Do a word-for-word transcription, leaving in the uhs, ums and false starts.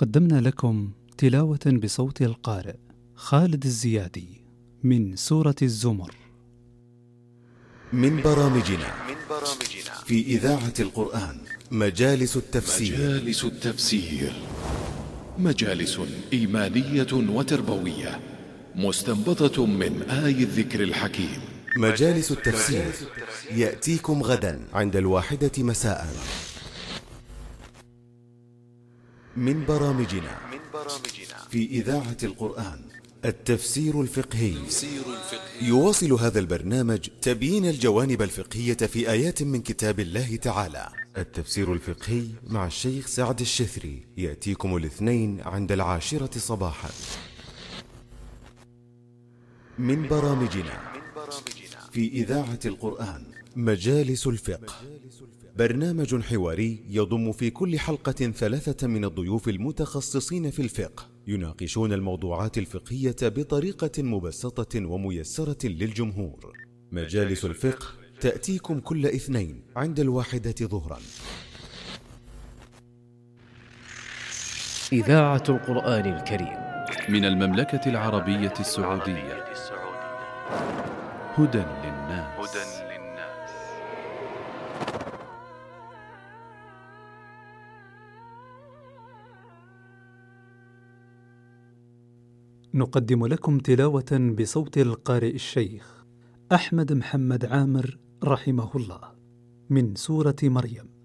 قدمنا لكم تلاوة بصوت القارئ خالد الزيادي من سورة الزمر من برامجنا في إذاعة القرآن مجالس التفسير مجالس التفسير مجالس إيمانية وتربوية مستنبطة من آي الذكر الحكيم. مجالس التفسير يأتيكم غدا عند الواحدة مساء. من برامجنا في إذاعة القرآن التفسير الفقهي. يواصل هذا البرنامج تبيين الجوانب الفقهية في آيات من كتاب الله تعالى. التفسير الفقهي مع الشيخ سعد الشثري يأتيكم الاثنين عند العاشرة صباحا. من برامجنا في إذاعة القرآن مجالس الفقه، برنامج حواري يضم في كل حلقة ثلاثة من الضيوف المتخصصين في الفقه يناقشون الموضوعات الفقهية بطريقة مبسطة وميسرة للجمهور. مجالس الفقه تأتيكم كل اثنين عند الواحدة ظهرا. إذاعة القرآن الكريم من المملكة العربية السعودية. هدى للناس. نقدم لكم تلاوة بصوت القارئ الشيخ أحمد محمد عامر رحمه الله من سورة مريم.